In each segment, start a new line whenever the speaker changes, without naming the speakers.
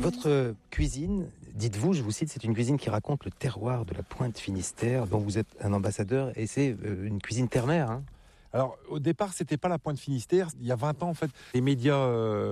Votre cuisine, dites-vous, je vous cite, c'est une cuisine qui raconte le terroir de la Pointe Finistère, dont vous êtes un ambassadeur, et c'est une cuisine terre-mer. Hein.
Alors, au départ, c'était pas la Pointe Finistère. Il y a 20 ans, en fait, les médias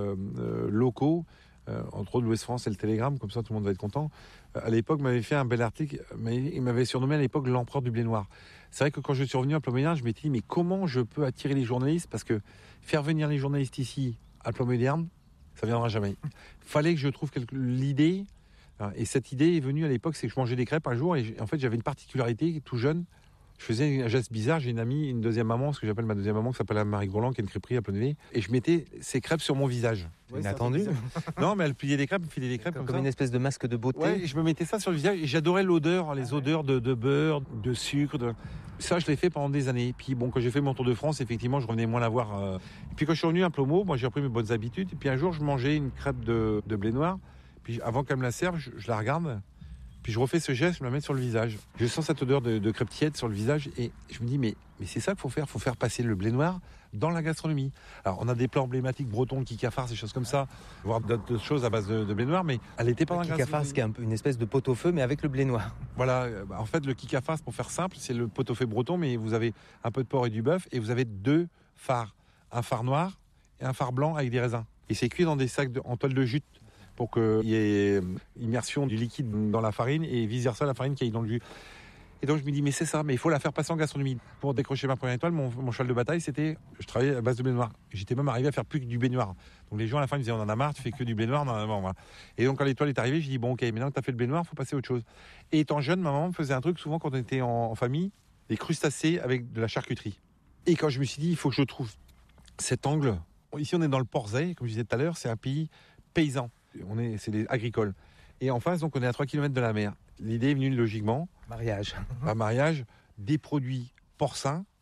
locaux, entre autres l'Ouest France et le Télégramme, comme ça tout le monde va être content, à l'époque m'avaient fait un bel article, mais ils m'avaient surnommé à l'époque l'empereur du blé noir. C'est vrai que quand je suis revenu à Ploemudern, je m'étais dit, mais comment je peux attirer les journalistes? Parce que faire venir les journalistes ici, à Ploemudern, ça viendra jamais. Fallait que je trouve l'idée, et cette idée est venue à l'époque, c'est que je mangeais des crêpes un jour, et en fait j'avais une particularité, tout jeune, je faisais un geste bizarre, j'ai une amie, une deuxième maman, ce que j'appelle ma deuxième maman, qui s'appelle Marie Groland, qui est une crêperie à Ploemudern, et je mettais ces crêpes sur mon visage.
Ouais, inattendu.
Non, mais elle pliait des crêpes, me filait des crêpes
comme
ça.
Une espèce de masque de beauté.
Ouais, et je me mettais ça sur le visage, et j'adorais l'odeur, les odeurs de beurre, de sucre, Ça, je l'ai fait pendant des années. Puis bon, quand j'ai fait mon tour de France, effectivement, je revenais moins la voir. Et puis quand je suis revenu à Plomo, moi j'ai repris mes bonnes habitudes. Et puis un jour, je mangeais une crêpe de blé noir. Puis avant qu'elle me la serve, je la regarde. Puis je refais ce geste, je me la mets sur le visage. Je sens cette odeur de crêpe tiède sur le visage. Et je me dis, mais c'est ça qu'il faut faire. Il faut faire passer le blé noir dans la gastronomie. Alors, on a des plats emblématiques bretons, le kikafar, ces choses comme ça. Voire d'autres choses à base de blé noir. Mais elle n'était pas dans la gastronomie.
Le kikafar, c'est un peu une espèce de pot-au-feu, mais avec le blé noir.
Voilà. En fait, le kikafar, pour faire simple, c'est le pot-au-feu breton. Mais vous avez un peu de porc et du bœuf. Et vous avez deux fards. Un phare noir et un phare blanc avec des raisins. Et c'est cuit dans des sacs en toile de jute, pour qu'il y ait immersion du liquide dans la farine et vice-versa la farine qui aille dans le jus. Et donc je me dis, mais c'est ça, mais il faut la faire passer en gastronomie. Pour décrocher ma première étoile, mon cheval de bataille, c'était, je travaillais à base de blé noir. J'étais même arrivé à faire plus que du blé noir. Donc les gens à la fin me disaient, on en a marre, tu fais que du blé noir. Non, voilà. Et donc quand l'étoile est arrivée, j'ai dit, bon ok, maintenant que tu as fait le blé noir, il faut passer à autre chose. Et étant jeune, ma maman me faisait un truc, souvent quand on était en famille, des crustacés avec de la charcuterie. Et quand je me suis dit, il faut que je trouve cet angle. Ici on est dans le Porzay, comme je disais tout à l'heure, c'est un pays paysan. C'est des agricoles. Et en face, donc, on est à 3 km de la mer. L'idée est venue logiquement.
Mariage.
Un mariage, des produits porcins